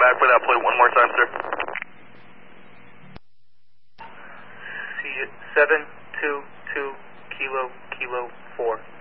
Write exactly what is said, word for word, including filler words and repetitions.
back for that plate one more time, sir. See you. seven two two Kilo Kilo four.